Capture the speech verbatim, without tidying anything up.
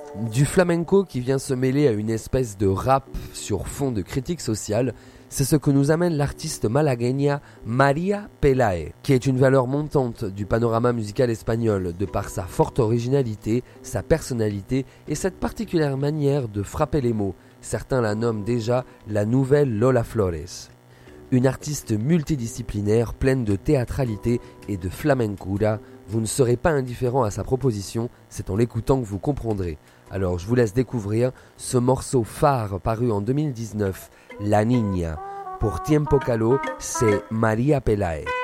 Du flamenco qui vient se mêler à une espèce de rap sur fond de critique sociale, c'est ce que nous amène l'artiste malagueña María Pelae, qui est une valeur montante du panorama musical espagnol de par sa forte originalité, sa personnalité et cette particulière manière de frapper les mots. Certains la nomment déjà la nouvelle Lola Flores. Une artiste multidisciplinaire pleine de théâtralité et de flamencura, vous ne serez pas indifférent à sa proposition, c'est en l'écoutant que vous comprendrez. Alors je vous laisse découvrir ce morceau phare paru en deux mille dix-neuf, La Niña. Pour Tiempo Caló, c'est María Pelae.